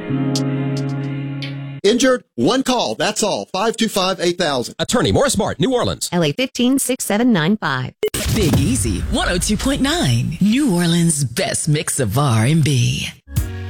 Injured? One call. That's all. 525-8000. Attorney Morris Mart, New Orleans. LA 156795. Big Easy 102.9. New Orleans' best mix of R&B.